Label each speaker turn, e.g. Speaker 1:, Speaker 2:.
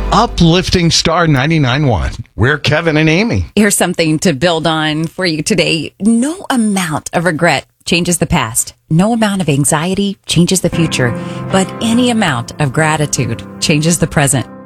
Speaker 1: Uplifting Star 99.1. We're Kevin and Amy.
Speaker 2: Here's something to build on for you today. No amount of regret changes the past. No amount of anxiety changes the future. But any amount of gratitude changes the present.